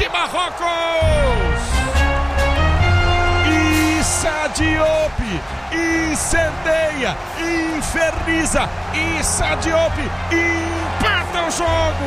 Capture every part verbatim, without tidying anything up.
Marrocos! Issa Diop incendeia, inferniza, Issa Diop empata o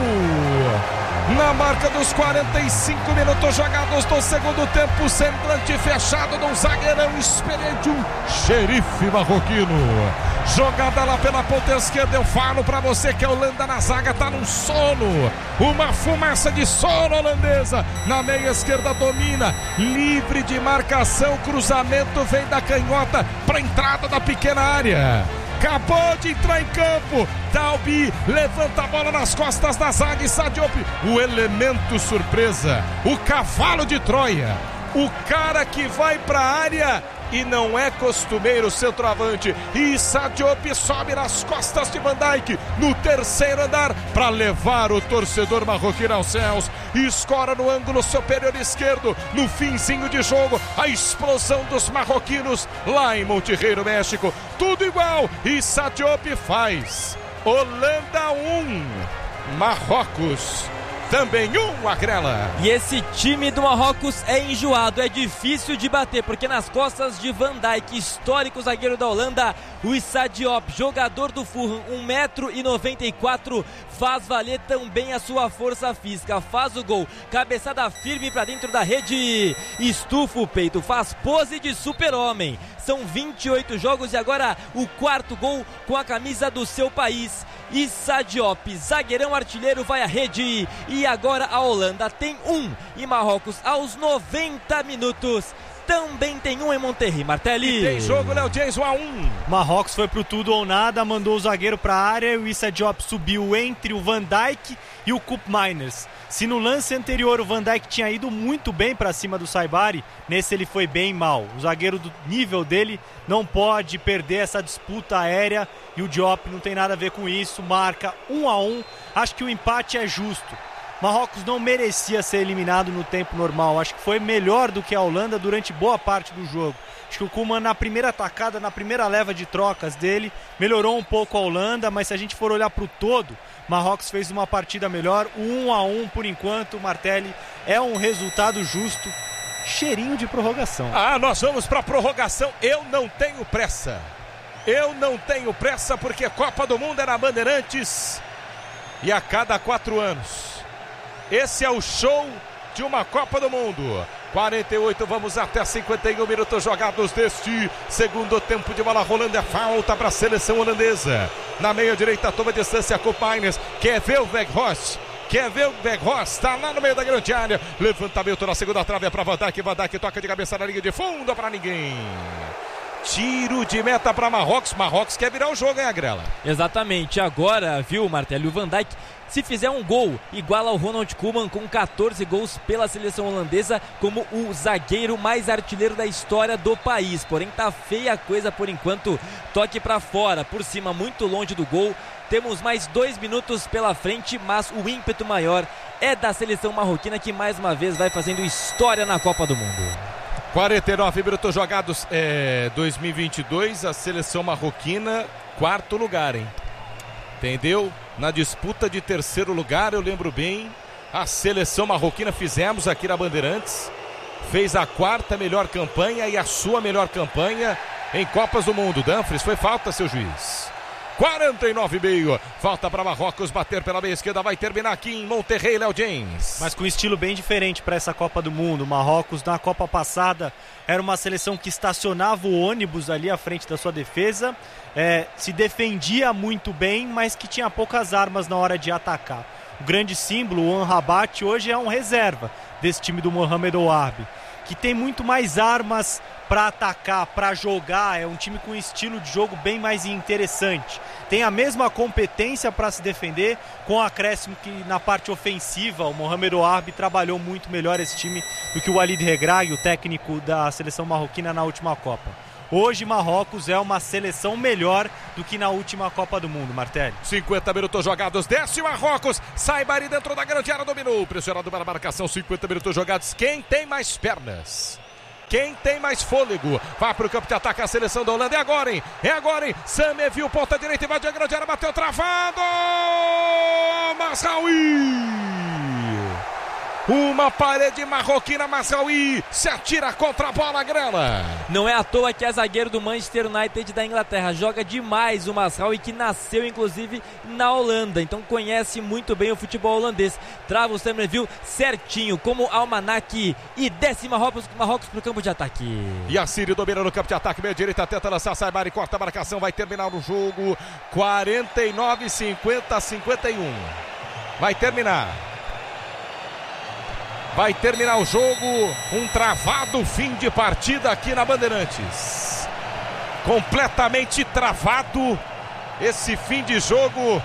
jogo! Na marca dos quarenta e cinco minutos jogados do segundo tempo, semblante fechado de um zagueirão experiente, um xerife marroquino. Jogada lá pela ponta esquerda, eu falo pra você que a Holanda na zaga tá num sono, uma fumaça de sono holandesa. Na meia esquerda domina, livre de marcação, cruzamento vem da canhota pra entrada da pequena área. Acabou de entrar em campo, Talbi levanta a bola nas costas da zaga e Issa Diop, o elemento surpresa, o cavalo de Troia, o cara que vai pra área e não é costumeiro centroavante. Issa Diop sobe nas costas de Van Dijk no terceiro andar para levar o torcedor marroquino aos céus. Escora no ângulo superior esquerdo, no finzinho de jogo, a explosão dos marroquinos lá em Monterrey, México. Tudo igual, Issa Diop faz. Holanda um, Marrocos também um, Agrela. E esse time do Marrocos é enjoado, é difícil de bater, porque nas costas de Van Dijk, histórico zagueiro da Holanda, o Issa Diop, jogador do Fulham, um metro e noventa e quatro, faz valer também a sua força física, faz o gol, cabeçada firme para dentro da rede, estufa o peito, faz pose de super-homem. São vinte e oito jogos e agora o quarto gol com a camisa do seu país. Issa Diop, zagueirão artilheiro, vai à rede. E agora a Holanda tem um e Marrocos aos noventa minutos também tem um em Monterrey, Martelli. E tem jogo, Léo James, um a um. Marrocos foi pro tudo ou nada, mandou o zagueiro pra área e o Issa Diop subiu entre o Van Dijk e o Koopmeiners. Se no lance anterior o Van Dijk tinha ido muito bem pra cima do Saibari, nesse ele foi bem mal. O zagueiro do nível dele não pode perder essa disputa aérea e o Diop não tem nada a ver com isso, marca um a um. Acho que o empate é justo. Marrocos não merecia ser eliminado no tempo normal. Acho que foi melhor do que a Holanda durante boa parte do jogo. Acho que o Koeman, na primeira atacada, na primeira leva de trocas dele, melhorou um pouco a Holanda, mas se a gente for olhar para o todo, Marrocos fez uma partida melhor. Um a um por enquanto, Martelli, é um resultado justo. Cheirinho de prorrogação. Ah, nós vamos para prorrogação. Eu não tenho pressa. Eu não tenho pressa porque Copa do Mundo é na Bandeirantes e a cada quatro anos. Esse é o show de uma Copa do Mundo. quarenta e oito, vamos até cinquenta e um minutos jogados deste segundo tempo de bola rolando. É falta para a seleção holandesa. Na meia direita, toma distância com o Koopmeiners. Quer ver o Weghorst? Quer ver o Weghorst? Está lá no meio da grande área. Levantamento na segunda trave é para Van Dijk. Van Dijk toca de cabeça na linha de fundo para ninguém. Tiro de meta para Marrocos. Marrocos quer virar o jogo, hein, Agrela? Exatamente. Agora, viu, Martelli, o Van Dijk, se fizer um gol, iguala ao Ronald Koeman com catorze gols pela seleção holandesa, como o zagueiro mais artilheiro da história do país. Porém, tá feia a coisa por enquanto. Toque para fora, por cima, muito longe do gol. Temos mais dois minutos pela frente, mas o ímpeto maior é da seleção marroquina, que mais uma vez vai fazendo história na Copa do Mundo. quarenta e nove minutos jogados, é, dois mil e vinte e dois, a seleção marroquina, quarto lugar, hein? Entendeu? Na disputa de terceiro lugar, eu lembro bem, a seleção marroquina fizemos aqui na Bandeirantes, fez a quarta melhor campanha e a sua melhor campanha em Copas do Mundo. Danfries, foi falta, seu juiz. quarenta e nove e meio, falta para Marrocos bater pela meia esquerda, vai terminar aqui em Monterrey, Léo James. Mas com um estilo bem diferente para essa Copa do Mundo. Marrocos na Copa passada era uma seleção que estacionava o ônibus ali à frente da sua defesa, é, se defendia muito bem, mas que tinha poucas armas na hora de atacar. O grande símbolo, o Amrabat, hoje é um reserva desse time do Mohamed Ouarbi, que tem muito mais armas para atacar, para jogar. É um time com um estilo de jogo bem mais interessante. Tem a mesma competência para se defender, com o acréscimo que na parte ofensiva o Mohamed Ouarbi trabalhou muito melhor esse time do que o Walid Regragui, o técnico da seleção marroquina na última Copa. Hoje Marrocos é uma seleção melhor do que na última Copa do Mundo, Martelli. cinquenta minutos jogados, desce Marrocos, Saibari dentro da grande área, dominou, pressionado pela marcação, cinquenta minutos jogados. Quem tem mais pernas? Quem tem mais fôlego? Vai para o campo de ataque a seleção da Holanda. É agora, hein? É agora, hein? Samé viu ponta direita, invadiu a grande área, bateu travado! Mazraoui! Uma parede marroquina, Mazraoui se atira contra a bola, Grela. Não é à toa que é zagueiro do Manchester United da Inglaterra. Joga demais o Mazraoui, que nasceu inclusive na Holanda. Então conhece muito bem o futebol holandês. Trava o Somerville certinho, como almanaque. E desce Marrocos, Marrocos para o campo de ataque. E a Síria domina no campo de ataque. Meia direita tenta lançar, Saibari corta a marcação. Vai terminar o jogo. quarenta e nove, cinquenta, cinquenta e um. Vai terminar. Vai terminar o jogo, um travado fim de partida aqui na Bandeirantes. Completamente travado esse fim de jogo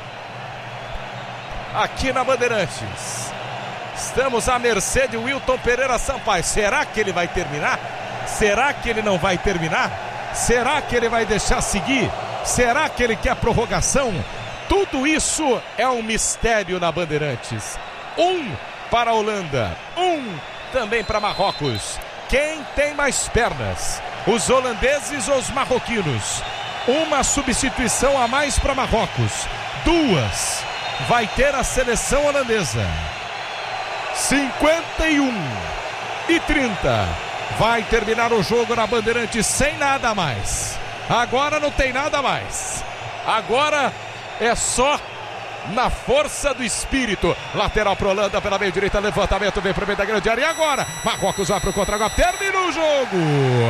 aqui na Bandeirantes. Estamos à mercê de Wilton Pereira Sampaio. Será que ele vai terminar? Será que ele não vai terminar? Será que ele vai deixar seguir? Será que ele quer prorrogação? Tudo isso é um mistério na Bandeirantes. Um para a Holanda, um também para Marrocos. Quem tem mais pernas? Os holandeses ou os marroquinos? Uma substituição a mais para Marrocos. Duas. Vai ter a seleção holandesa. cinquenta e um e trinta. Vai terminar o jogo na Bandeirantes sem nada mais. Agora não tem nada mais. Agora é só na força do espírito. Lateral para Holanda pela meia direita, levantamento, vem para o meio da grande área. E agora, Marrocos vai para o contra-golpe. Termina o jogo.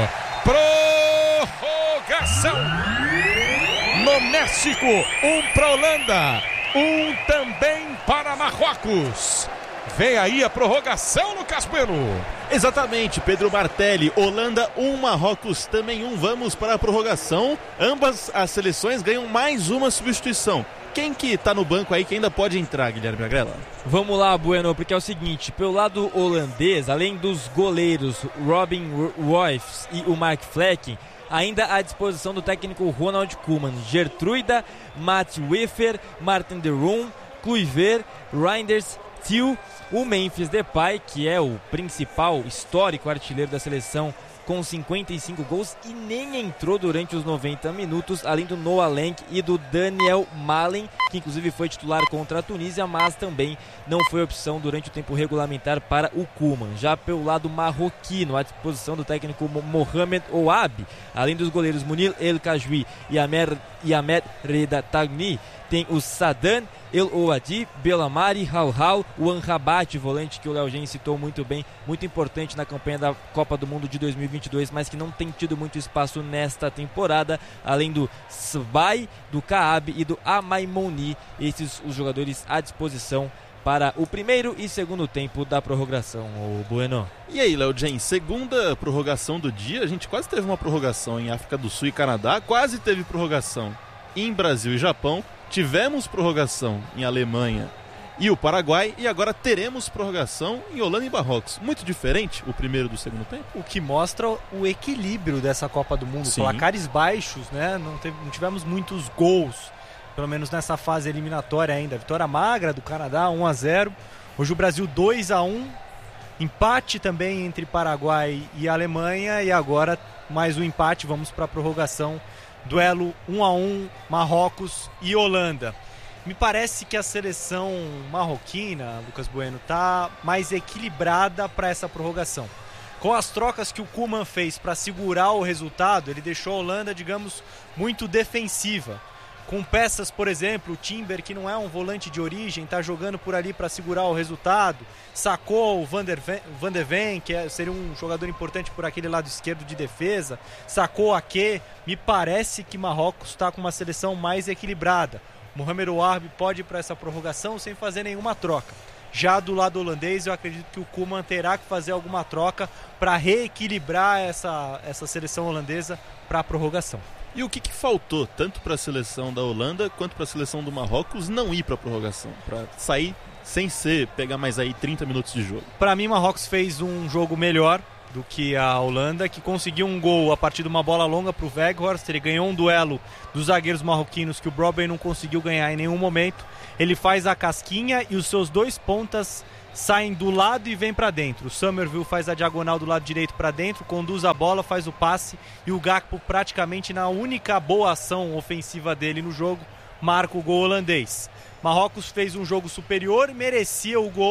Prorrogação. No México, um para Holanda, um também para Marrocos. Vem aí a prorrogação, Lucas Bueno. Exatamente, Pedro Martelli. Holanda um, Marrocos também um. Vamos para a prorrogação. Ambas as seleções ganham mais uma substituição. Quem que tá no banco aí que ainda pode entrar, Guilherme Agrela? Vamos lá, Bueno, porque é o seguinte, pelo lado holandês, além dos goleiros Robin Ruijs e o Mark Flecken, ainda à disposição do técnico Ronald Koeman, Gertruida, Matt Wiffer, Martin de Roon, Kluivert, Reinders, Thiel, o Memphis Depay, que é o principal histórico artilheiro da seleção, com cinquenta e cinco gols e nem entrou durante os noventa minutos, além do Noah Lang e do Daniel Malen, que inclusive foi titular contra a Tunísia, mas também não foi opção durante o tempo regulamentar para o Koeman. Já pelo lado marroquino, à disposição do técnico Mohamed Ouabi, além dos goleiros Munir El Kajwi e Ahmed, e Ahmed Reda Tagni, tem o Sadan, El Ouadi, Belamari, Hal-Hal, o Anrabat, volante que o Léo Gen citou muito bem, muito importante na campanha da Copa do Mundo de dois mil e vinte e dois, mas que não tem tido muito espaço nesta temporada, além do Sbai, do Kaab e do Amaimoni, esses os jogadores à disposição para o primeiro e segundo tempo da prorrogação, o Bueno. E aí, Léo Gen, segunda prorrogação do dia, a gente quase teve uma prorrogação em África do Sul e Canadá, quase teve prorrogação em Brasil e Japão, tivemos prorrogação em Alemanha e o Paraguai, e agora teremos prorrogação em Holanda e Marrocos. Muito diferente o primeiro do segundo tempo. O que mostra o equilíbrio dessa Copa do Mundo. Sim. Placares baixos, né? Não, teve, não tivemos muitos gols, pelo menos nessa fase eliminatória ainda. Vitória magra do Canadá, um a zero. Hoje o Brasil dois a um. Empate também entre Paraguai e Alemanha, e agora mais um empate, vamos para a prorrogação. Duelo um a um, Marrocos e Holanda. Me parece que a seleção marroquina, Lucas Bueno, está mais equilibrada para essa prorrogação. Com as trocas que o Koeman fez para segurar o resultado, ele deixou a Holanda, digamos, muito defensiva. Com peças, por exemplo, o Timber, que não é um volante de origem, está jogando por ali para segurar o resultado. Sacou o Van der Ven, Van der Ven que é, seria um jogador importante por aquele lado esquerdo de defesa. Sacou a Ake. Me parece que Marrocos está com uma seleção mais equilibrada. Mohamed Ouabi pode ir para essa prorrogação sem fazer nenhuma troca. Já do lado holandês, eu acredito que o Koeman terá que fazer alguma troca para reequilibrar essa, essa seleção holandesa para a prorrogação. E o que, que faltou, tanto para a seleção da Holanda quanto para a seleção do Marrocos, não ir para a prorrogação? Para sair sem ser, pegar mais aí trinta minutos de jogo. Para mim, Marrocos fez um jogo melhor do que a Holanda, que conseguiu um gol a partir de uma bola longa para o Weghorst. Ele ganhou um duelo dos zagueiros marroquinos que o Brobbey não conseguiu ganhar em nenhum momento. Ele faz a casquinha e os seus dois pontas saem do lado e vêm para dentro. O Somerville faz a diagonal do lado direito para dentro, conduz a bola, faz o passe, e o Gakpo, praticamente na única boa ação ofensiva dele no jogo, marca o gol holandês. Marrocos fez um jogo superior, merecia o gol,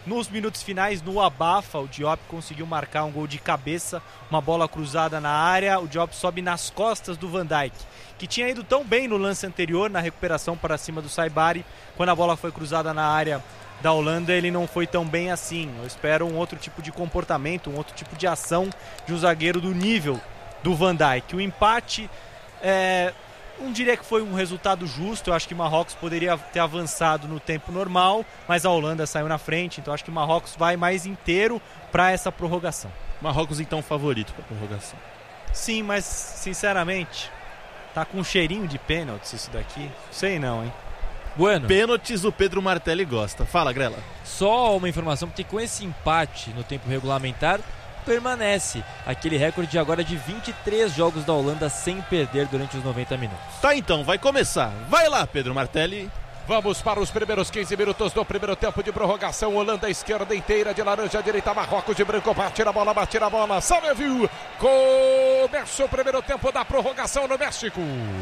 Nos minutos finais, no abafa, o Diop conseguiu marcar um gol de cabeça, uma bola cruzada na área, o Diop sobe nas costas do Van Dijk, que tinha ido tão bem no lance anterior, na recuperação para cima do Saibari. Quando a bola foi cruzada na área da Holanda, ele não foi tão bem assim. Eu espero um outro tipo de comportamento, um outro tipo de ação de um zagueiro do nível do Van Dijk. O empate, é, não diria que foi um resultado justo. Eu acho que Marrocos poderia ter avançado no tempo normal, mas a Holanda saiu na frente, então acho que Marrocos vai mais inteiro para essa prorrogação. Marrocos então favorito para a prorrogação. Sim, mas sinceramente tá com um cheirinho de pênaltis isso daqui. Sei não, hein? Bueno. Pênaltis o Pedro Martelli gosta. Fala, Grela. Só uma informação, porque com esse empate no tempo regulamentar, permanece aquele recorde agora de vinte e três jogos da Holanda sem perder durante os noventa minutos. Tá, então, vai começar. Vai lá, Pedro Martelli. Vamos para os primeiros quinze minutos do primeiro tempo de prorrogação. Holanda esquerda inteira, de laranja, direita Marrocos, de branco, bate na bola, bate na bola. Salve, viu? Começa o primeiro tempo da prorrogação no México.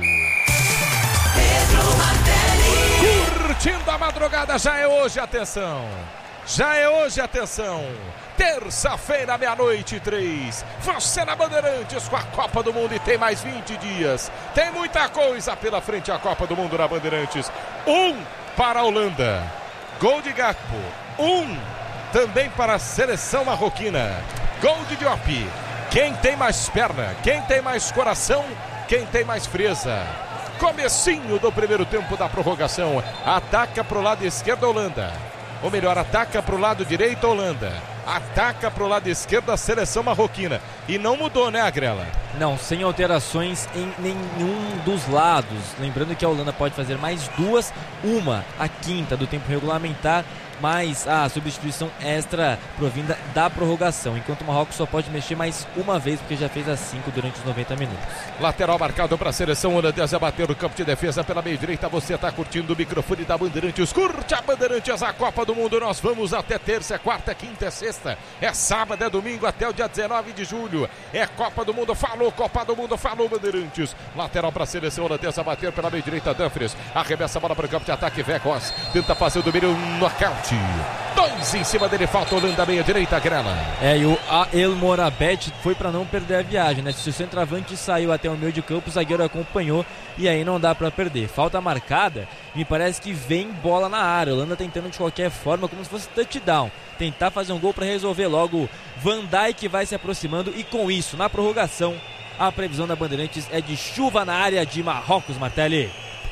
Pedro Martelli. Curtindo a madrugada, já é hoje, atenção. Já é hoje, atenção. Terça-feira, meia-noite e três. Você na Bandeirantes com a Copa do Mundo e tem mais vinte dias. Tem muita coisa pela frente a Copa do Mundo na Bandeirantes. Um para a Holanda. Gol de Gakpo. Um também para a seleção marroquina. Gol de Diop. Quem tem mais perna? Quem tem mais coração? Quem tem mais frieza? Comecinho do primeiro tempo da prorrogação. Ataca pro lado esquerdo a Holanda. Ou melhor, ataca pro lado direito a Holanda. Ataca pro lado esquerdo a seleção marroquina. E não mudou, né, Agrela? Não, sem alterações em nenhum dos lados. Lembrando que a Holanda pode fazer mais duas. Uma, a quinta do tempo regulamentar, mais a substituição extra provinda da prorrogação. Enquanto o Marrocos só pode mexer mais uma vez, porque já fez as cinco durante os noventa minutos. Lateral marcado para a seleção holandesa, bater no campo de defesa pela meia direita. Você está curtindo o microfone da Bandeirantes. Curte a Bandeirantes, a Copa do Mundo. Nós vamos até terça, quarta, quinta, sexta. É sábado, é domingo, até o dia dezenove de julho. É Copa do Mundo. Falou Copa do Mundo, falou Bandeirantes. Lateral para a seleção holandesa, bater pela meia direita. Dumfries arremessa a bola para o campo de ataque. Vegas tenta fazer o domínio no nocaute. Dois em cima dele, falta Holanda, meia direita, Grela. É, e o El Morabet foi para não perder a viagem, né? Se o centroavante saiu até o meio de campo, o zagueiro acompanhou e aí não dá para perder. Falta marcada, me parece que vem bola na área. Holanda tentando de qualquer forma, como se fosse touchdown, tentar fazer um gol para resolver logo. Van Dijk vai se aproximando e com isso, na prorrogação, a previsão da Bandeirantes é de chuva na área de Marrocos, Martelli.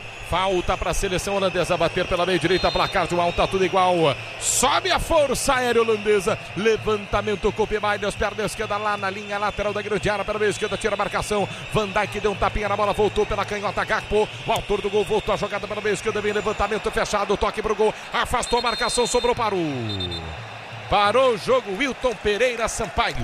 Falta para a seleção holandesa bater pela meia direita, placar de um alto, tá tudo igual. Sobe a força aérea holandesa. Levantamento, Kobe Miners, perna esquerda lá na linha lateral da grande área, pela meia esquerda, tira a marcação. Van Dijk deu um tapinha na bola, voltou pela canhota, Gakpo. O autor do gol voltou a jogada pela meia esquerda, vem levantamento fechado, toque pro gol, afastou a marcação, sobrou para o... Parou o jogo, Wilton Pereira Sampaio.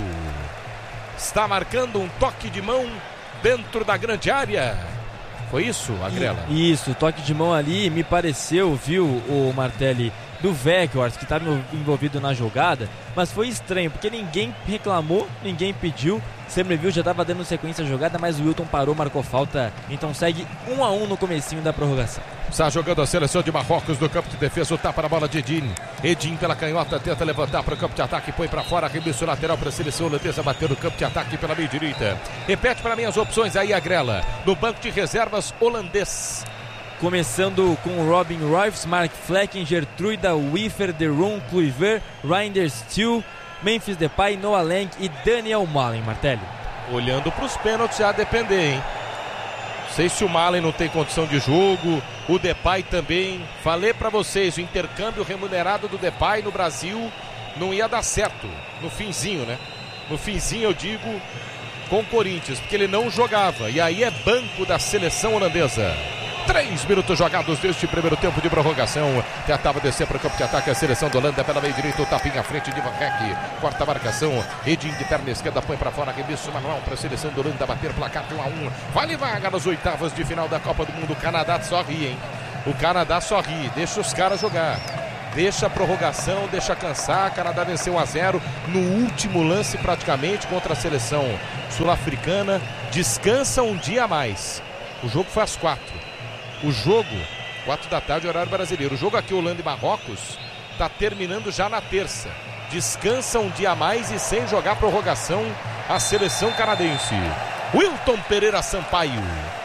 Está marcando um toque de mão dentro da grande área. Foi isso, Agrela? Isso, toque de mão ali, me pareceu, viu, o Martelli, do Weghorst, que estava envolvido na jogada, mas foi estranho, porque ninguém reclamou, ninguém pediu. Semmerville já estava dando sequência à jogada, mas o Wilton parou, marcou falta, então segue um a um no comecinho da prorrogação. Está jogando a seleção de Marrocos no campo de defesa, o tapa na bola de Edin. Edin pela canhota, tenta levantar para o campo de ataque, põe para fora, arremesso lateral para a seleção holandesa, bater no campo de ataque pela meia direita. Repete para mim as opções aí, Agrela, no banco de reservas holandês. Começando com Robin Ruijs, Mark Flecken, Gertruida, Wiefer, De Roon, Kluivert, Reinders, Steele, Memphis Depay, Noah Lang e Daniel Malen, Martelli. Olhando para os pênaltis, já depender, hein? Não sei se o Malen não tem condição de jogo, o Depay também. Falei para vocês, o intercâmbio remunerado do Depay no Brasil não ia dar certo, no finzinho, né? No finzinho eu digo com o Corinthians, porque ele não jogava, e aí é banco da seleção holandesa. Três minutos jogados deste primeiro tempo de prorrogação. Tentava descer para o campo de ataque a seleção da Holanda pela meia direita. O tapinha à frente de Van Dijk. Corta a marcação. Edin de perna esquerda põe para fora. Arremesso manual para a seleção da Holanda bater placar de um a um. Vale vaga nas oitavas de final da Copa do Mundo. O Canadá só ri, hein? O Canadá só ri. Deixa os caras jogar. Deixa a prorrogação, deixa cansar. O Canadá venceu um a zero no último lance praticamente contra a seleção sul-africana. Descansa um dia a mais. O jogo foi às quatro. O jogo, quatro da tarde, horário brasileiro. O jogo aqui, Holanda e Marrocos, está terminando já na terça. Descansa um dia a mais e sem jogar prorrogação a seleção canadense. Wilton Pereira Sampaio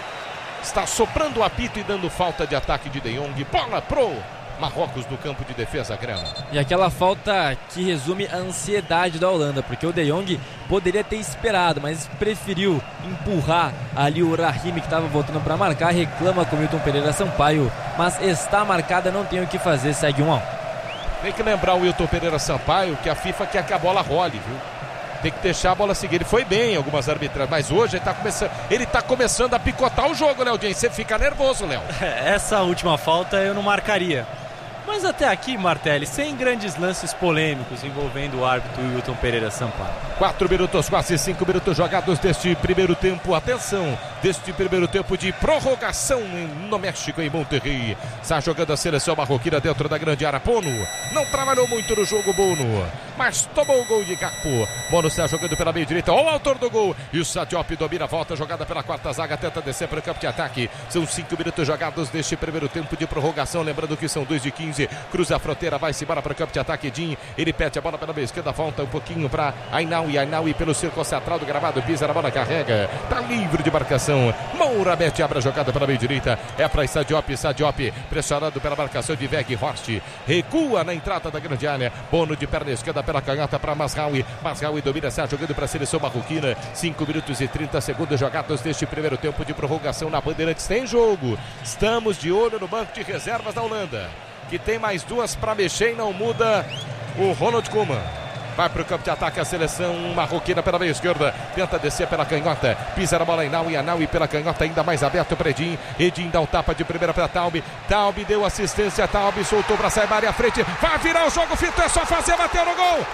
está soprando o apito e dando falta de ataque de De Jong. Bola pro Marrocos no campo de defesa, grama. E aquela falta que resume a ansiedade da Holanda, porque o De Jong poderia ter esperado, mas preferiu empurrar ali o Rahimi, que estava voltando para marcar. Reclama com o Wilton Pereira Sampaio, mas está marcada, não tem o que fazer, segue um a um. Tem que lembrar o Wilton Pereira Sampaio que a FIFA quer que a bola role, viu? Tem que deixar a bola seguir. Ele foi bem em algumas arbitragens, mas hoje ele está começando, ele tá começando a picotar o jogo, Léo Dias. Você fica nervoso, Léo. Essa última falta eu não marcaria. Mas até aqui, Martelli, sem grandes lances polêmicos envolvendo o árbitro Wilton Pereira Sampaio. Quatro minutos, quase cinco minutos jogados deste primeiro tempo. Atenção, deste primeiro tempo de prorrogação no México, em Monterrey. Está jogando a seleção marroquina dentro da grande área. Bono não trabalhou muito no jogo, Bono, mas tomou o gol de Gakpo. Bono está jogando pela meia direita, o autor do gol. E o Sadiop domina a volta, jogada pela quarta zaga, tenta descer para o campo de ataque. São cinco minutos jogados deste primeiro tempo de prorrogação. Lembrando que são dois de quinze. Cruza a fronteira, vai-se embora para o campo de ataque. Edin, ele pede a bola pela meia esquerda, volta um pouquinho para Ainaui. Ainaui pelo círculo central do gramado, pisa na bola, carrega, tá livre de marcação. Moura mete, abre a jogada pela meia direita, é para Sadiop. Sadiop pressionado pela marcação de Weg Horst, recua na entrada da grande área. Bono de perna esquerda pela canhota para Mazraoui. Mazraoui domina, está jogando para a seleção marroquina. cinco minutos e trinta segundos jogados deste primeiro tempo de prorrogação na Bandeirantes. Tem jogo, estamos de olho no banco de reservas da Holanda, que tem mais duas para mexer e não muda o Ronald Koeman. Vai para o campo de ataque a seleção marroquina pela meia esquerda. Tenta descer pela canhota. Pisa na bola em Naui. Naui pela canhota ainda mais aberto para Edin. Edin dá o tapa de primeira para Taube. Taube deu assistência. Taube soltou para Saibari à frente. Vai virar o jogo. Fito é só fazer. Bateu no gol.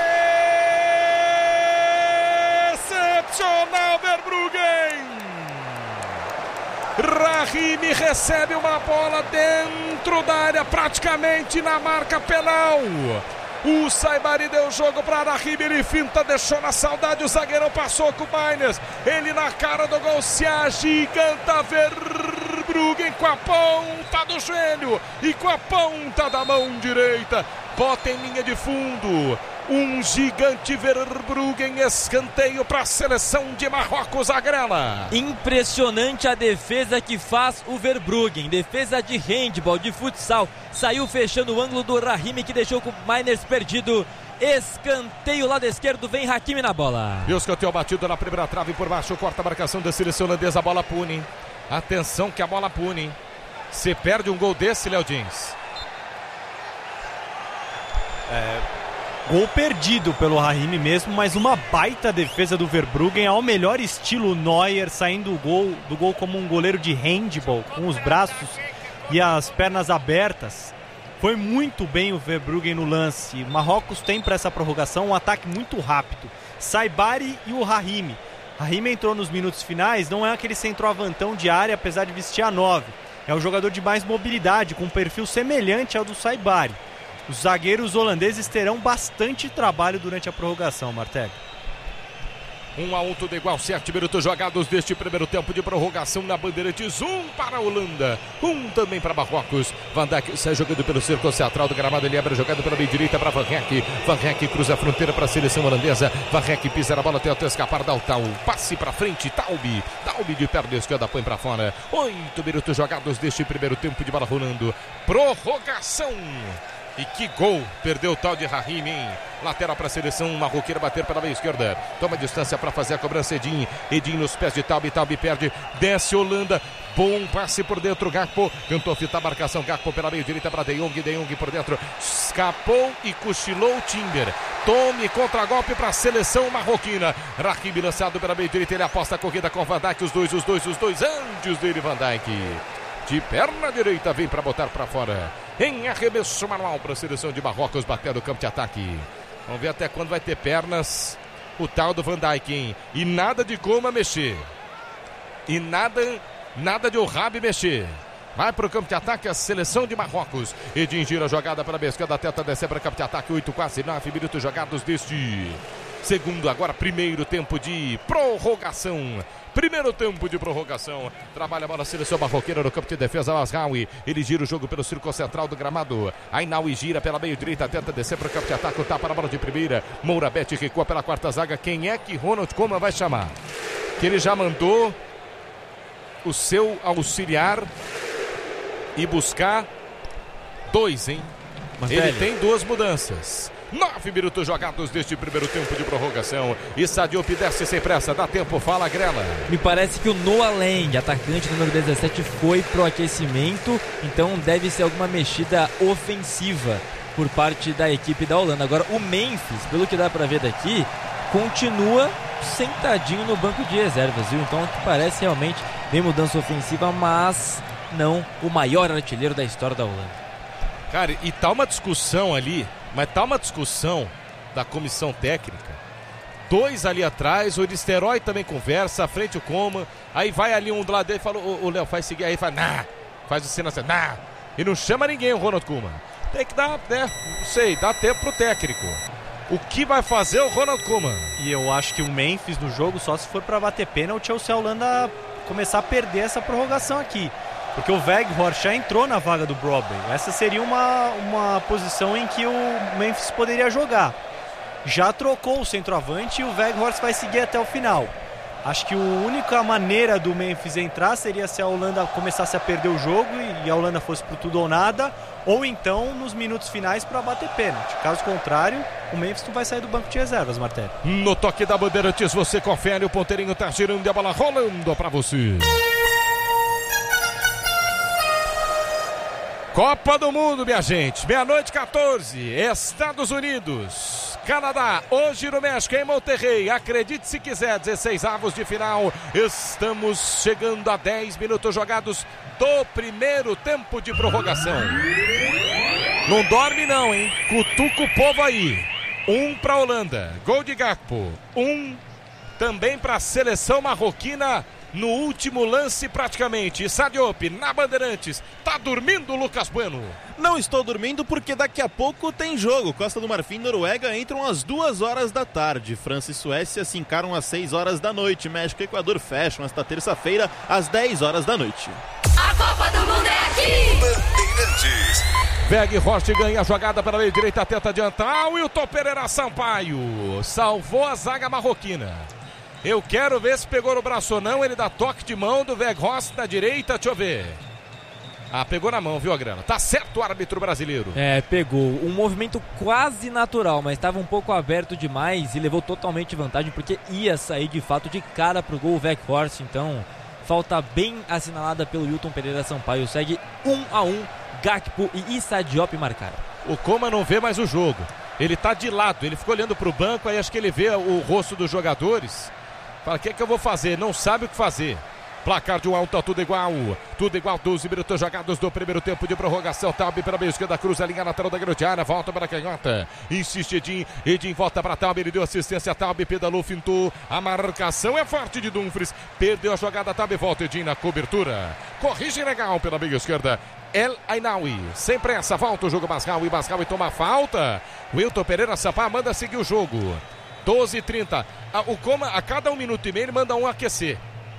Excepcional Verbruggen. Rahimi recebe uma bola dentro da área, praticamente na marca penal. O Saibari deu jogo para Rahimi, ele finta, deixou na saudade, o zagueirão passou com o Miners. Ele na cara do gol se agiganta. Verbruggen com a ponta do joelho e com a ponta da mão direita bota em linha de fundo. Um gigante Verbruggen, escanteio para a seleção de Marrocos, agrela. Impressionante a defesa que faz o Verbruggen. Defesa de handball, de futsal. Saiu fechando o ângulo do Rahimi, que deixou com o Miners perdido. Escanteio lado esquerdo, vem Hakimi na bola. E o escanteio batido na primeira trave por baixo, corta a marcação da seleção holandesa, a bola pune. Atenção que a bola pune. Se perde um gol desse, Léo Dias. É... Gol perdido pelo Rahimi mesmo, mas uma baita defesa do Verbruggen, ao melhor estilo Neuer, saindo do gol, do gol como um goleiro de handball, com os braços e as pernas abertas. Foi muito bem o Verbruggen no lance. O Marrocos tem para essa prorrogação um ataque muito rápido. Saibari e o Rahimi. Rahimi entrou nos minutos finais, não é aquele centroavantão de área, apesar de vestir a nove. É um jogador de mais mobilidade, com um perfil semelhante ao do Saibari. Os zagueiros holandeses terão bastante trabalho durante a prorrogação, Martelli. Um a um, tudo igual, sete minutos jogados deste primeiro tempo de prorrogação na Bandeirantes. Um para a Holanda, um também para Marrocos. Van Dijk sai jogando pelo círculo central do gramado, ele abre jogando pela meia direita para Van Rijk. Van Rijk cruza a fronteira para a seleção holandesa. Van Rijk pisa na bola, tenta escapar da Altau. Passe para frente, Taube. Taube de perna esquerda, põe para fora. Oito minutos jogados deste primeiro tempo de bola rolando. Prorrogação. E que gol, perdeu o tal de Rahimi, hein? Lateral para a seleção marroquina, bater pela meia esquerda. Toma distância para fazer a cobrança, Edin. Edin nos pés de Taube, Taube perde, desce Holanda. Bom passe por dentro, Gakpo. Tentou fitar a marcação, Gakpo pela meia direita para De Jong. De Jong por dentro, escapou e cochilou o Timber. Tome contra-golpe para a seleção marroquina. Rahimi lançado pela meia direita, ele aposta a corrida com Van Dijk. Os dois, os dois, os dois, antes dele Van Dijk. De perna direita, vem para botar para fora. Em arremesso manual para a seleção de Marrocos, batendo o campo de ataque. Vamos ver até quando vai ter pernas o tal do Van Dijk, hein? E nada de Koeman mexer. E nada, nada de Ouahabi mexer. Vai para o campo de ataque a seleção de Marrocos. Edin gira a jogada para a esquerda, tenta descer para o campo de ataque. oito, quase nove minutos jogados deste Segundo, agora primeiro tempo de prorrogação. Primeiro tempo de prorrogação. Trabalha a bola, seleção marroquina no campo de defesa. Masraoui. Ele gira o jogo pelo círculo central do gramado. Ainaoui gira pela meio direita. Tenta descer para o campo de ataque. Tá para a bola de primeira. Mourabete recua pela quarta zaga. Quem é que Ronald Koeman vai chamar? Que ele já mandou o seu auxiliar e buscar dois, hein? Mas ele velho. tem duas mudanças. Nove minutos jogados deste primeiro tempo de prorrogação. E Issa Diop desce sem pressa, dá tempo, fala Grela. Me parece que o Noah Lang, atacante número dezessete, foi pro aquecimento. Então deve ser alguma mexida ofensiva por parte da equipe da Holanda. Agora o Memphis, pelo que dá pra ver daqui, continua sentadinho no banco de reservas, viu? Então parece realmente bem mudança ofensiva, mas não o maior artilheiro da história da Holanda. Cara, e tá uma discussão ali, mas tá uma discussão da comissão técnica. Dois ali atrás, o Eristerói também conversa, à frente o Koeman, aí vai ali um do lado dele e fala, ô Léo, faz seguir, aí fala, nah, faz o sinal assim, nah, e não chama ninguém o Ronald Koeman. Tem que dar, né, não sei, dá tempo pro técnico. O que vai fazer o Ronald Koeman? E eu acho que o Memphis no jogo, só se for para bater pênalti, ou se a Holanda começar a perder essa prorrogação aqui. Porque o Weghorst já entrou na vaga do Brobbey. Essa seria uma, uma posição em que o Memphis poderia jogar. Já trocou o centroavante e o Weghorst vai seguir até o final. Acho que a única maneira do Memphis entrar seria se a Holanda começasse a perder o jogo e a Holanda fosse pro tudo ou nada, ou então nos minutos finais para bater pênalti. Caso contrário, o Memphis não vai sair do banco de reservas, Martelli. No toque da Bandeirantes, você confere, o ponteirinho tá girando e a bola rolando para você. Copa do Mundo, minha gente, meia-noite quatorze, Estados Unidos, Canadá, hoje no México, em Monterrey, acredite se quiser, dezesseis avos de final, estamos chegando a dez minutos jogados do primeiro tempo de prorrogação. Não dorme não, hein, cutuca o povo aí, um pra Holanda, gol de Gakpo, um também pra seleção marroquina, no último lance praticamente. Issa Diop na Bandeirantes. Tá dormindo, Lucas Bueno? Não estou dormindo porque daqui a pouco tem jogo. Costa do Marfim e Noruega entram às duas horas da tarde. França e Suécia se encaram às seis horas da noite. México e Equador fecham esta terça-feira às dez horas da noite. A Copa do Mundo é aqui! Bandeirantes. Weghorst ganha a jogada pela meia direita, tenta adiantar. O Wilton Pereira Sampaio salvou a zaga marroquina. Eu quero ver se pegou no braço ou não. Ele dá toque de mão do Weghorst na direita. Deixa eu ver. Ah, pegou na mão, viu, Agrana? Tá certo o árbitro brasileiro. É, pegou. Um movimento quase natural, mas estava um pouco aberto demais e levou totalmente vantagem porque ia sair de fato de cara pro gol o Weghorst. Então, falta bem assinalada pelo Wilton Pereira Sampaio. Segue um a um. Gakpo e Issa Diop marcaram. O Koeman não vê mais o jogo. Ele tá de lado. Ele ficou olhando pro banco. Aí acho que ele vê o rosto dos jogadores. Fala, o que é que eu vou fazer? Não sabe o que fazer. Placar de um a um, tá tudo igual. Tudo igual, doze minutos jogados do primeiro tempo de prorrogação. Taube pela meia esquerda, cruza a linha lateral da grande área. Volta para a canhota. Insiste Edin. Edin volta para Taube. Ele deu assistência. Taube pedalou, fintou. A marcação é forte de Dumfries. Perdeu a jogada. Taube volta. Edin na cobertura. Corrige legal pela meia esquerda. El Ainaoui. Sem pressa. Volta o jogo. Masraoui. Masraoui toma falta. Wilton Pereira Sampaio manda seguir o jogo. doze e trinta. O Koeman, a cada um minuto e meio, ele manda um aquecer.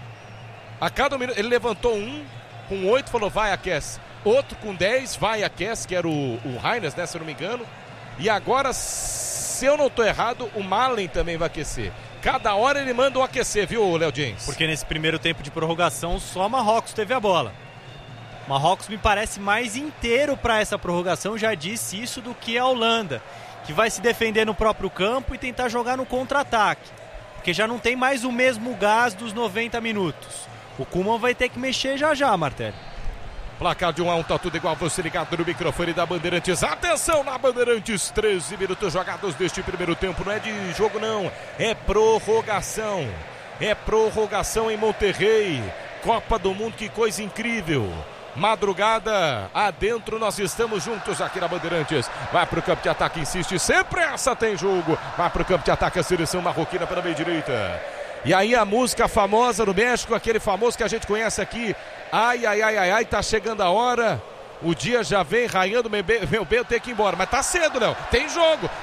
A cada um minuto, ele levantou um, com oito, falou, vai, aquece. Outro com dez, vai, aquece, que era o, o Reines, né, se eu não me engano. E agora, se eu não estou errado, o Malen também vai aquecer. Cada hora ele manda um aquecer, viu, Léo James? Porque nesse primeiro tempo de prorrogação, só Marrocos teve a bola. Marrocos me parece mais inteiro para essa prorrogação, já disse isso, do que a Holanda, que vai se defender no próprio campo e tentar jogar no contra-ataque, porque já não tem mais o mesmo gás dos noventa minutos. O Koeman vai ter que mexer já já, Martelli. Placar de um a um, tá tudo igual, você ligado no microfone da Bandeirantes. Atenção na Bandeirantes, treze minutos jogados deste primeiro tempo. Não é de jogo não, é prorrogação. É prorrogação em Monterrey. Copa do Mundo, que coisa incrível. Madrugada adentro, nós estamos juntos aqui na Bandeirantes. Vai pro campo de ataque, insiste, sempre essa tem jogo. Vai pro campo de ataque a seleção marroquina pela meia direita. E aí a música famosa no México, aquele famoso que a gente conhece aqui. Ai, ai, ai, ai, ai, tá chegando a hora. O dia já vem raiando, meu bem, meu bem, eu tenho que ir embora. Mas tá cedo, Léo. Tem jogo.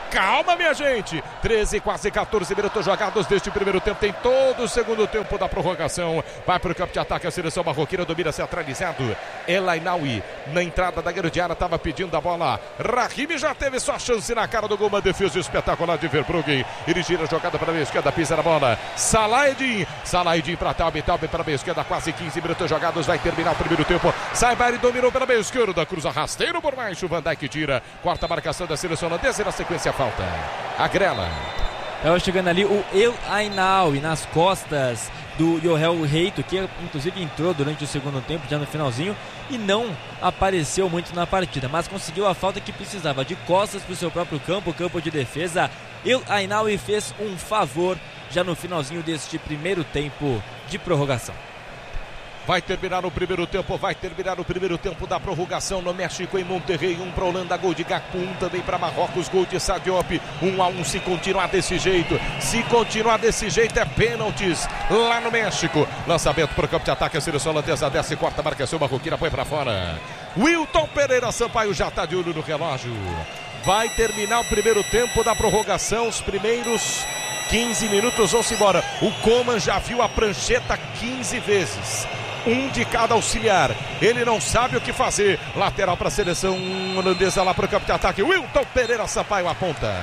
calma, minha gente. treze, quase quatorze minutos jogados deste primeiro tempo. Tem todo o segundo tempo da prorrogação. Vai para o campo de ataque a seleção marroquina. Domina centralizado. El Ainaoui na entrada da grande área. Estava pedindo a bola. Rahimi já teve sua chance na cara do gol. Uma defesa espetacular de Verbruggen. Ele gira a jogada para a esquerda. Pisa na bola. Salaedin. Salaedin para Taube. Taube para a esquerda. Quase quinze minutos jogados. Vai terminar o primeiro tempo. Saibari dominou pela meia esquerda. Cruza rasteiro por baixo. Van Dijk tira. Quarta marcação da seleção holandesa. E na sequência falta. Agrela. Estava chegando ali o El Ainaoui nas costas do Yohel Reito, que inclusive entrou durante o segundo tempo, já no finalzinho, e não apareceu muito na partida, mas conseguiu a falta que precisava, de costas para o seu próprio campo, campo de defesa. El Ainaoui fez um favor já no finalzinho deste primeiro tempo de prorrogação. Vai terminar o primeiro tempo, vai terminar o primeiro tempo da prorrogação no México, em Monterrey. Um para Holanda, gol de Gakpo, um também para Marrocos, gol de Sadiop. Um a um, se continuar desse jeito, se continuar desse jeito é pênaltis lá no México. Lançamento para o campo de ataque, a seleção holandesa desce, corta a marcação marroquina, põe para fora. Wilton Pereira Sampaio já está de olho no relógio. Vai terminar o primeiro tempo da prorrogação, os primeiros quinze minutos, vão-se embora. O Coman já viu a prancheta quinze vezes. Um de cada auxiliar. Ele não sabe o que fazer. Lateral para a seleção holandesa lá para o campo de ataque. Wilton Pereira Sampaio aponta.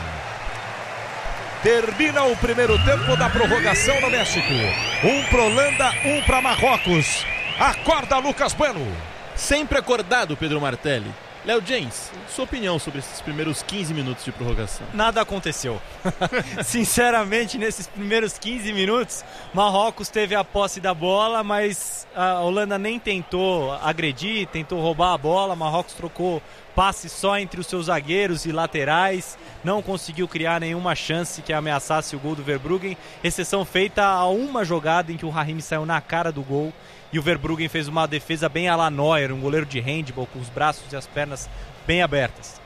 Termina o primeiro tempo da prorrogação no México. Um para Holanda, um para Marrocos. Acorda Lucas Bueno. Sempre acordado, Pedro Martelli. Léo James, sua opinião sobre esses primeiros quinze minutos de prorrogação? Nada aconteceu. Sinceramente, nesses primeiros quinze minutos, Marrocos teve a posse da bola, mas a Holanda nem tentou agredir, tentou roubar a bola. Marrocos trocou passe só entre os seus zagueiros e laterais, não conseguiu criar nenhuma chance que ameaçasse o gol do Verbruggen, exceção feita a uma jogada em que o Rahimi saiu na cara do gol e o Verbruggen fez uma defesa bem à la Neuer, um goleiro de handball com os braços e as pernas bem abertas.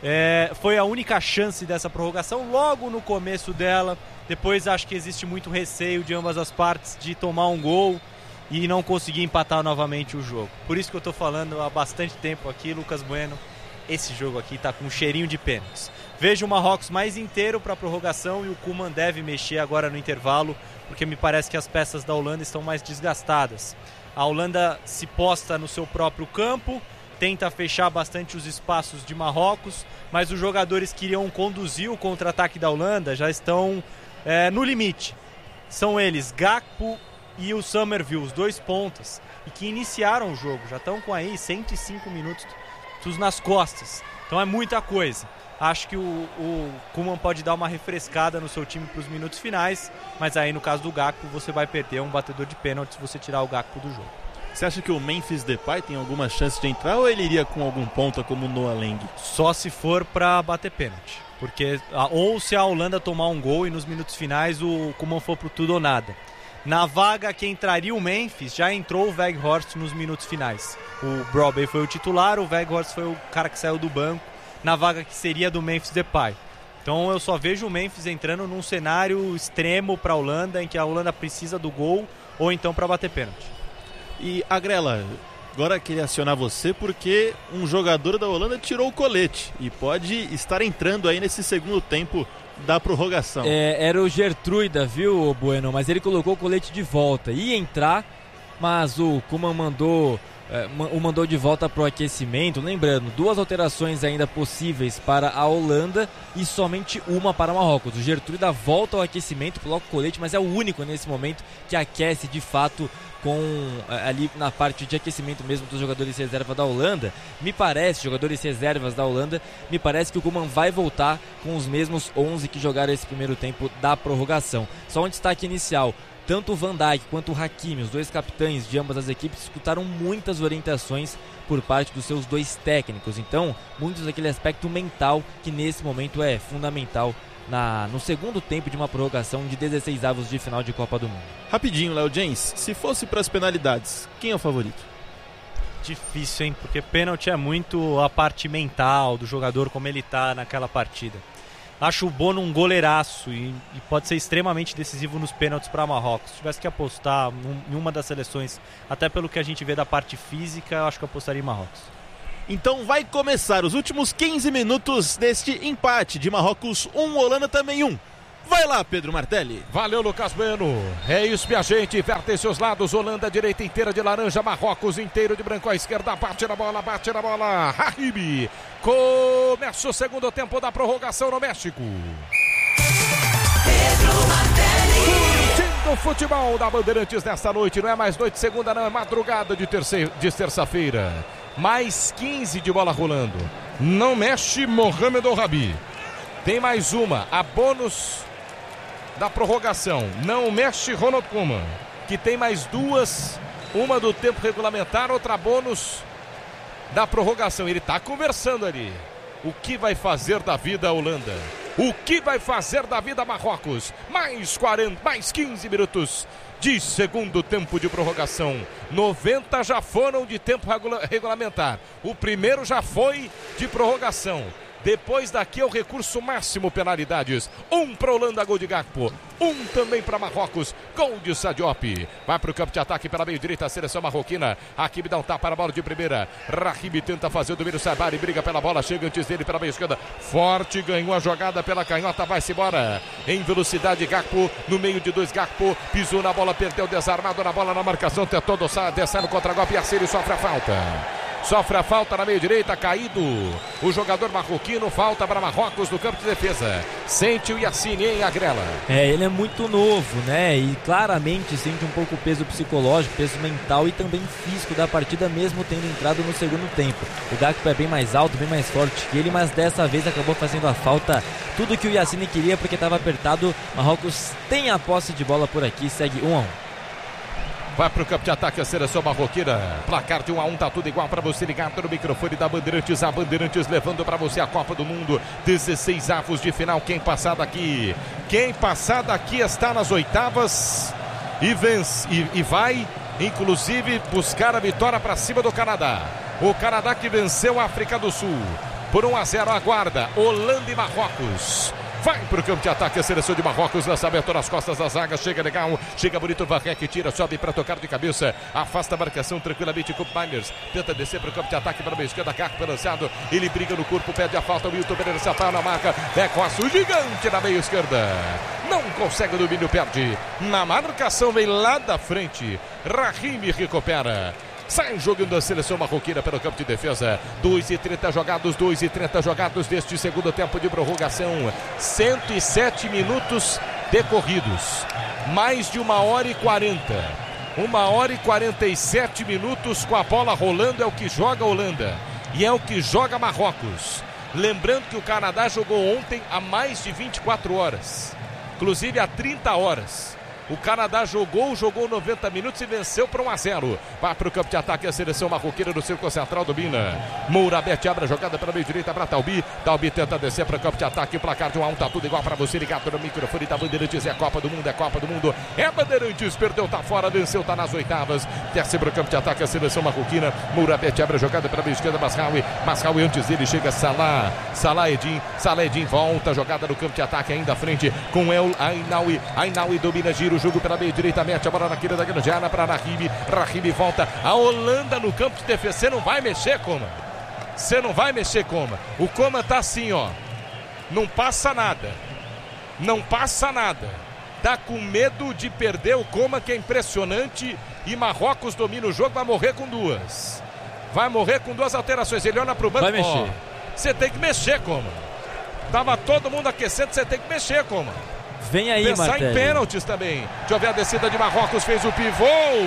É, foi a única chance dessa prorrogação, logo no começo dela. Depois acho que existe muito receio de ambas as partes de tomar um gol e não conseguir empatar novamente o jogo. Por isso que eu estou falando há bastante tempo aqui, Lucas Bueno, esse jogo aqui está com um cheirinho de pênaltis. Vejo o Marrocos mais inteiro para a prorrogação e o Koeman deve mexer agora no intervalo, porque me parece que as peças da Holanda estão mais desgastadas. A Holanda se posta no seu próprio campo, tenta fechar bastante os espaços de Marrocos, mas os jogadores que iriam conduzir o contra-ataque da Holanda já estão é, no limite. São eles, Gakpo e o Summerville, os dois pontas, e que iniciaram o jogo, já estão com aí cento e cinco minutos nas costas. Então é muita coisa. Acho que o, o Koeman pode dar uma refrescada no seu time para os minutos finais, mas aí no caso do Gakpo você vai perder um batedor de pênalti se você tirar o Gakpo do jogo. Você acha que o Memphis Depay tem alguma chance de entrar ou ele iria com algum ponta como o Noah Lang? Só se for para bater pênalti. Porque, ou se a Holanda tomar um gol e nos minutos finais o Koeman for pro tudo ou nada. Na vaga que entraria o Memphis, já entrou o Weghorst nos minutos finais. O Brobbey foi o titular, o Weghorst foi o cara que saiu do banco na vaga que seria do Memphis Depay. Então eu só vejo o Memphis entrando num cenário extremo para a Holanda, em que a Holanda precisa do gol ou então para bater pênalti. E Agrela, agora queria acionar você porque um jogador da Holanda tirou o colete e pode estar entrando aí nesse segundo tempo da prorrogação. É, era o Gertruida, viu, Bueno? Mas ele colocou o colete de volta. Ia entrar, mas o Koeman mandou, é, o mandou de volta para o aquecimento. Lembrando, duas alterações ainda possíveis para a Holanda e somente uma para Marrocos. O Gertruida volta ao aquecimento, coloca o colete, mas é o único nesse momento que aquece de fato com ali na parte de aquecimento mesmo dos jogadores reserva da Holanda. Me parece, jogadores reservas da Holanda, me parece que o Koeman vai voltar com os mesmos onze que jogaram esse primeiro tempo da prorrogação. Só um destaque inicial, tanto o Van Dijk quanto o Hakimi, os dois capitães de ambas as equipes, escutaram muitas orientações por parte dos seus dois técnicos. Então, muito daquele aspecto mental que nesse momento é fundamental Na, no segundo tempo de uma prorrogação de dezesseis avos de final de Copa do Mundo. Rapidinho, Léo James, se fosse para as penalidades, quem é o favorito? Difícil, hein? Porque pênalti é muito a parte mental do jogador, como ele tá naquela partida. Acho o Bono um goleiraço e, e pode ser extremamente decisivo nos pênaltis para Marrocos. Se tivesse que apostar em uma das seleções, até pelo que a gente vê da parte física, eu acho que eu apostaria em Marrocos. Então vai começar os últimos quinze minutos deste empate de Marrocos um, Holanda também um. Vai lá, Pedro Martelli. Valeu, Lucas Bueno. É isso, minha gente. Verte seus lados. Holanda, direita inteira de laranja. Marrocos inteiro de branco à esquerda. Bate na bola, bate na bola. Rahimi. Começa o segundo tempo da prorrogação no México. Pedro Martelli. Curtindo o futebol da Bandeirantes nesta noite. Não é mais noite de segunda, não. É madrugada de, terceira, de terça-feira. Mais quinze de bola rolando. Não mexe Mohamed Rabi. Tem mais uma. A bônus da prorrogação. Não mexe Ronald Koeman, que tem mais duas, uma do tempo regulamentar, outra bônus da prorrogação. Ele está conversando ali. O que vai fazer da vida a Holanda? O que vai fazer da vida Marrocos? Mais quarenta, mais quinze minutos de segundo tempo de prorrogação. noventa já foram de tempo regula- regulamentar. O primeiro já foi de prorrogação. Depois daqui é o recurso máximo, penalidades. Um para Holanda, gol de Gakpo. Um também para Marrocos, gol de Sadiop. Vai para o campo de ataque pela meio direita, a seleção marroquina. Hakimi dá um tapa na bola de primeira. Rahimi tenta fazer o domínio, Sabari briga pela bola, chega antes dele pela meio esquerda. Forte, ganhou a jogada pela canhota, vai-se embora. Em velocidade, Gakpo, no meio de dois, Gakpo. Pisou na bola, perdeu desarmado na bola na marcação. Tentou descer no contra-golpe e Assiri sofre a falta. Sofre a falta na meio direita, caído o jogador marroquino, falta para Marrocos no campo de defesa. Sente o Yassine em Agrela. É, ele é muito novo, né? E claramente sente um pouco o peso psicológico, peso mental e também físico da partida, mesmo tendo entrado no segundo tempo. O Gakpo é bem mais alto, bem mais forte que ele, mas dessa vez acabou fazendo a falta. Tudo que o Yassine queria porque estava apertado. Marrocos tem a posse de bola por aqui, segue um a um. Vai para o campo de ataque a seleção marroquina. Placar de um a um, tá tudo igual para você ligado no microfone da Bandeirantes. A Bandeirantes levando para você a Copa do Mundo. dezesseis avos de final. Quem passar daqui? Quem passar daqui está nas oitavas e vence e, e vai, inclusive, buscar a vitória para cima do Canadá. O Canadá que venceu a África do Sul por um a zero. Aguarda Holanda e Marrocos. Vai para o campo de ataque a seleção de Marrocos, lançamento nas costas da zaga, chega legal, chega bonito, Varrec tira, sobe para tocar de cabeça, afasta a marcação tranquilamente, Cup Miners tenta descer para o campo de ataque para a esquerda, Gakpo lançado, ele briga no corpo, pede a falta, o Wilton Pereira se apaga na marca, é com a gigante na meia esquerda, não consegue o domínio, perde, na marcação vem lá da frente, Rahimi recupera. Sai jogando a seleção marroquina pelo campo de defesa. dois e trinta jogados, dois e trinta jogados deste segundo tempo de prorrogação. cento e sete minutos decorridos. Mais de uma hora e quarenta. uma hora e quarenta e sete minutos com a bola rolando. É o que joga a Holanda. E é o que joga Marrocos. Lembrando que o Canadá jogou ontem há mais de vinte e quatro horas. Inclusive há trinta horas. O Canadá jogou, jogou noventa minutos e venceu por um a zero. Vai para o campo de ataque a seleção marroquina no círculo central, domina. Mourabete abre a jogada pela meio direita para Talbi. Talbi tenta descer para o campo de ataque. Placar de um a um, tá tudo igual para você ligado no microfone da Bandeirantes. É Copa do Mundo, é Copa do Mundo. É Bandeirantes, perdeu, tá fora, venceu, tá nas oitavas. Desce para o campo de ataque a seleção marroquina. Mourabete abre a jogada pela meio esquerda, Masraoui. Masraoui antes dele chega Salah. Salah Edin. Salah Edin volta a jogada no campo de ataque ainda à frente com El Ainaoui. Ainaoui domina, gira o jogo pela meia direita, mete a bola na quina da grande área para Rahimi. Rahimi volta. A Holanda no campo de defesa. Você não vai mexer, Coman. Você não vai mexer, Coman. O Coman tá assim, ó. Não passa nada. Não passa nada. Tá com medo de perder o Coman, que é impressionante. E Marrocos domina o jogo, vai morrer com duas. Vai morrer com duas alterações. Ele olha pro banco. Vai mexer. Você tem que mexer, Coman. Tava todo mundo aquecendo, você tem que mexer, Coman. Vem aí, Pensar Martelli. em pênaltis também. Deixa eu ver a descida de Marrocos, fez o pivô.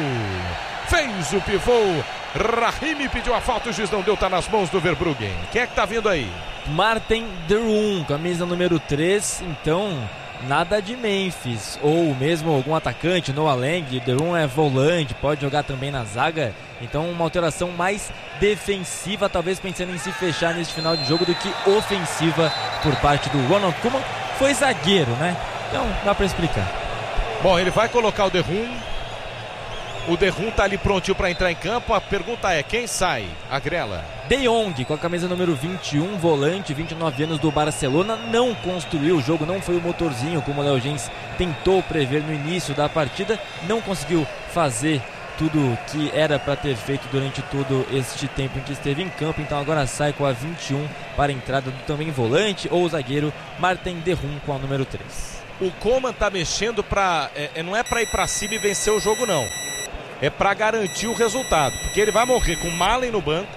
Fez o pivô. Rahimi pediu a falta, o juiz não deu, tá nas mãos do Verbruggen. Quem é que tá vindo aí? Martin de Roon, camisa número três, então nada de Memphis, ou mesmo algum atacante, Noah Lang. De Roon é volante, pode jogar também na zaga, então uma alteração mais defensiva, talvez pensando em se fechar nesse final de jogo do que ofensiva por parte do Ronald Koeman. Foi zagueiro, né? Então dá pra explicar. Bom, ele vai colocar o De Roon. O De Roon tá ali prontinho para entrar em campo. A pergunta é, quem sai? Agrela. De Jong, com a camisa número vinte e um, volante, vinte e nove anos, do Barcelona, não construiu o jogo, não foi o motorzinho como o Léo Gens tentou prever no início da partida, não conseguiu fazer tudo que era para ter feito durante todo este tempo em que esteve em campo. Então agora sai com a vinte e um para a entrada do também volante ou zagueiro Martin Derrum com a número três. O Coman tá mexendo para é, não é para ir para cima e vencer o jogo, não. É para garantir o resultado, porque ele vai morrer com Malen no banco,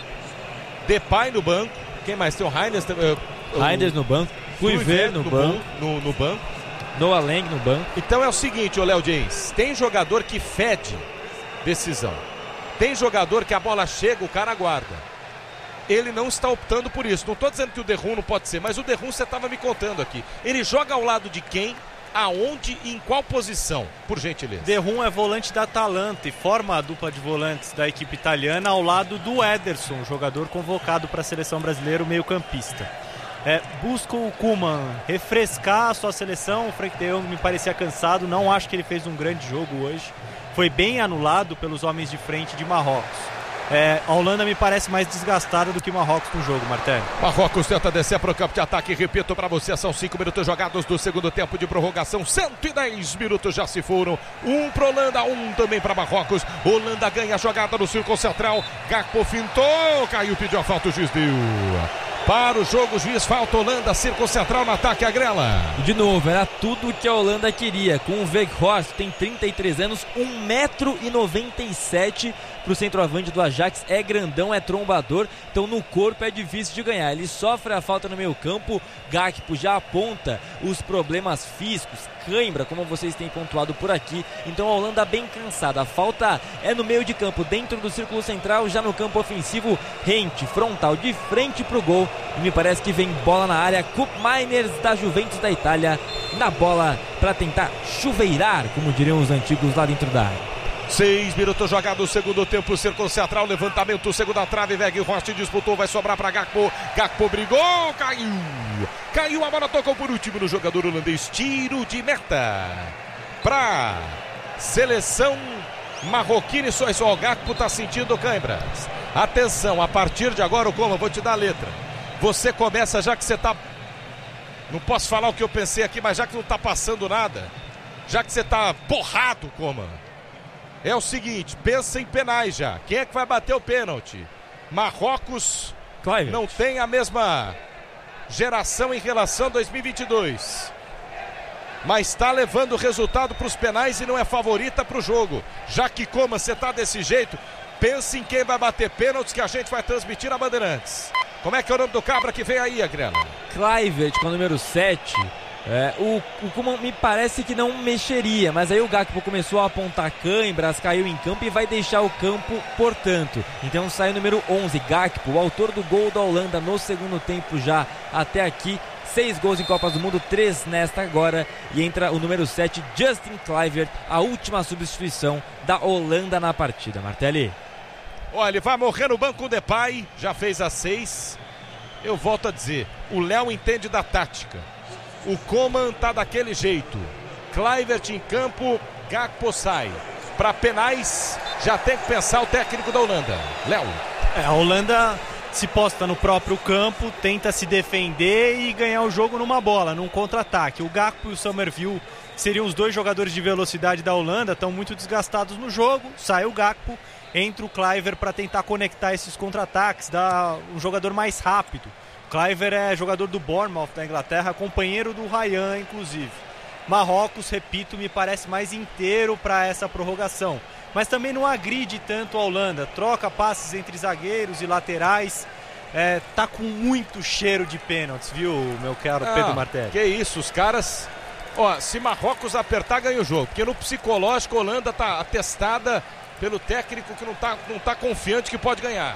Depay no banco, quem mais tem o Reinders, uh, Reinders no banco, Kluivert no, no banco, no, no banco, Noah Lang no banco. Então é o seguinte, ô Léo James, tem jogador que fede decisão, tem jogador que a bola chega, o cara aguarda. Ele não está optando por isso. Não estou dizendo que o Derrum não pode ser, mas o Derrum você estava me contando aqui. Ele joga ao lado de quem, aonde e em qual posição? Por gentileza. Derrum é volante da Atalanta e forma a dupla de volantes da equipe italiana ao lado do Ederson, jogador convocado para a seleção brasileira, o meio-campista. É, busca o Koeman refrescar a sua seleção. O Frank de Jong me parecia cansado, não acho que ele fez um grande jogo hoje. Foi bem anulado pelos homens de frente de Marrocos. É, a Holanda me parece mais desgastada do que Marrocos no jogo, Martelli. Marrocos tenta descer para o campo de ataque. Repito para você, são cinco minutos jogados do segundo tempo de prorrogação. cento e dez minutos já se foram. Um para Holanda, um também para Marrocos. Holanda ganha a jogada no círculo central. Gakpo fintou, caiu, pediu a falta, o juiz deu. Para o jogo, o juiz falta. Holanda, círculo central no ataque, a Grela. De novo, era tudo que a Holanda queria. Com o Weghorst, tem trinta e três anos, um metro e noventa e sete para o centroavante do Ajax. É grandão, é trombador, então no corpo é difícil de ganhar. Ele sofre a falta no meio campo. Gakpo já aponta os problemas físicos, cãibra, como vocês têm pontuado por aqui. Então a Holanda bem cansada. A falta é no meio de campo, dentro do círculo central, já no campo ofensivo. Rente, frontal, de frente para o gol. E me parece que vem bola na área. Koopmeiners da Juventus da Itália na bola para tentar chuveirar, como diriam os antigos lá dentro da área. Seis minutos jogados, segundo tempo, círculo central, levantamento, segunda trave, Weghorst disputou, vai sobrar para Gakpo. Gakpo brigou, caiu. Caiu, a bola tocou por último no jogador holandês. Tiro de meta para seleção marroquina. E só isso, o Gakpo está sentindo cãibras. Atenção, a partir de agora, como eu vou te dar a letra. Você começa, já que você está... Não posso falar o que eu pensei aqui, mas já que não está passando nada, já que você está porrado, Coman, é o seguinte, pensa em penais já. Quem é que vai bater o pênalti? Marrocos Kluivert. Não tem a mesma geração em relação a dois mil e vinte e dois, mas está levando o resultado para os penais e não é favorita para o jogo. Já que, como você está desse jeito, pense em quem vai bater pênaltis, que a gente vai transmitir na Bandeirantes. Como é que é o nome do cabra que vem aí, Agrela? Kluivert com o número sete. É, o, o Koeman me parece que não mexeria, mas aí o Gakpo começou a apontar cãibras, caiu em campo e vai deixar o campo, portanto. Então sai o número onze, Gakpo, o autor do gol da Holanda no segundo tempo já até aqui. Seis gols em Copas do Mundo, três nesta agora. E entra o número sete, Justin Kluivert, a última substituição da Holanda na partida. Martelli. Olha, ele vai morrer no banco, o Depay, já fez a seis. Eu volto a dizer, o Léo entende da tática. O Coman tá daquele jeito. Kluivert em campo, Gakpo sai. Para penais, já tem que pensar o técnico da Holanda. Léo. É, a Holanda se posta no próprio campo, tenta se defender e ganhar o jogo numa bola, num contra-ataque. O Gakpo e o Summerville seriam os dois jogadores de velocidade da Holanda, estão muito desgastados no jogo. Sai o Gakpo, entra o Kluivert para tentar conectar esses contra-ataques, dar um jogador mais rápido. Kluivert é jogador do Bournemouth da Inglaterra, companheiro do Ryan, inclusive. Marrocos, repito, me parece mais inteiro para essa prorrogação. Mas também não agride tanto a Holanda. Troca passes entre zagueiros e laterais. É, tá com muito cheiro de pênaltis, viu, meu caro ah, Pedro Martelli? Que isso, os caras... Ó, se Marrocos apertar, ganha o jogo. Porque no psicológico, a Holanda tá atestada pelo técnico que não tá, não tá confiante que pode ganhar.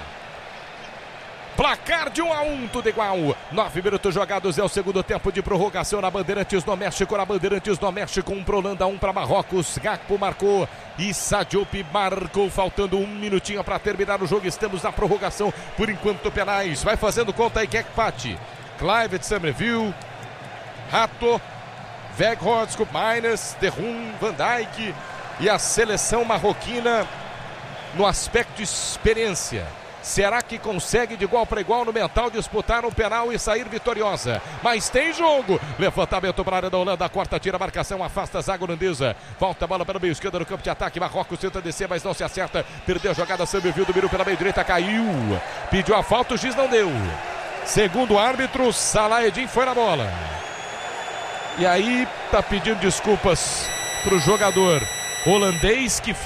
Placar de um a um, tudo igual. Nove minutos jogados, é o segundo tempo de prorrogação na Bandeirantes no México. Na Bandeirantes no México, um para Holanda, um para Marrocos. Gakpo marcou e Sa Diop marcou, faltando um minutinho para terminar o jogo. Estamos na prorrogação, por enquanto penais. Vai fazendo conta aí, que é que empate. Kluivert, Summerville, Rato, Weghorst, Koopmeiners, Derrum, Van Dijk e a seleção marroquina no aspecto de experiência. Será que consegue de igual para igual no mental disputar um penal e sair vitoriosa? Mas tem jogo. Levantamento para a área da Holanda. Corta, tira a marcação, afasta a zaga holandesa. Volta a bola para o meio esquerdo no campo de ataque. Marrocos tenta descer, mas não se acerta. Perdeu a jogada. Sammervilde mirou pela meia direita, caiu. Pediu a falta, o juiz não deu. Segundo o árbitro, Salah Eddin foi na bola. E aí tá pedindo desculpas para o jogador holandês que